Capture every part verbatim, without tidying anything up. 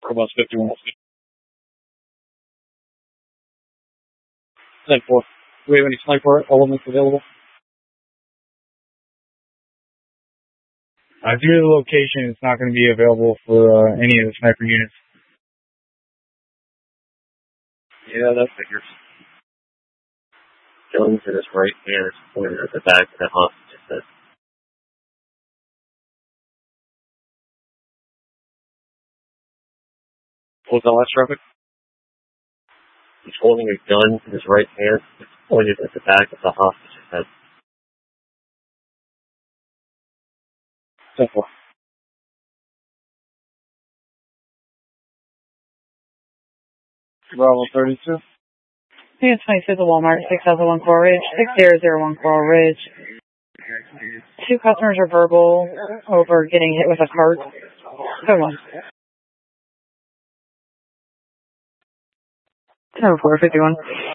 Bus fifty-one. ten four. Do we have any sniper elements available? Uh, due to the location, it's not going to be available for uh, any of the sniper units. Yeah, that figures. Jones in his right hand is pointed at the back of the hostage says, What was that last traffic? he's holding a gun in his right hand. It's pointed at the back of the hostage's head. ten four. Bravo thirty-two. Unit twenty-two, the Walmart, six thousand one Coral Ridge, six zero zero one Coral Ridge. Two customers are verbal over getting hit with a cart. Good one. ten four fifty-one.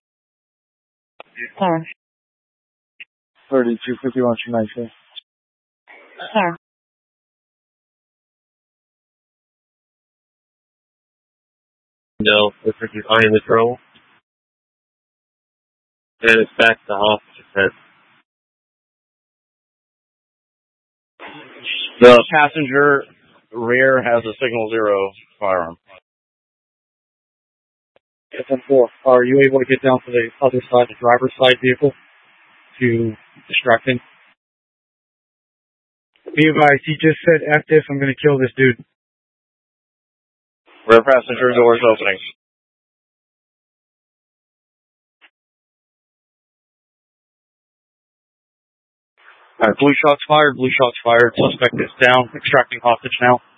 Sorry. thirty-two fifty-one to nineteen. Sorry. No, looks like he's eyeing the drone. And it's back to the hostage's head. The passenger rear has a signal zero firearm. ten four. Are you able to get down to the other side, the driver's side vehicle, to distract him? Be advised, he just said, F this, I'm going to kill this dude. Rear passenger doors opening. Alright, blue shots fired, blue shots fired. Suspect is down, extracting hostage now.